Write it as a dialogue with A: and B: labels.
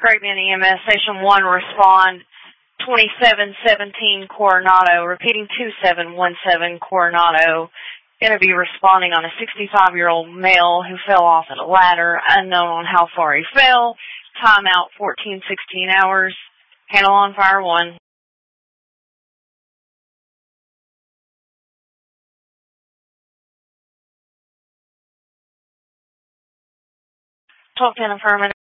A: Great Bend EMS, Station 1, respond 2717 Coronado, repeating 2717 Coronado. Going to be responding on a 65-year-old male who fell off at a ladder, unknown on how far he fell. Timeout 14-16 hours. Handle on fire 1. Talk 10 affirmative.